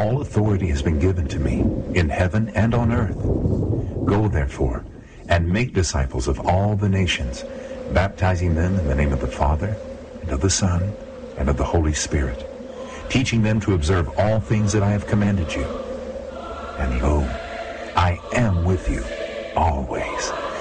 All authority has been given to me, in heaven and on earth. Go, therefore, and make disciples of all the nations, baptizing them in the name of the Father, and of the Son, and of the Holy Spirit, teaching them to observe all things that I have commanded you. And lo, I am with you always,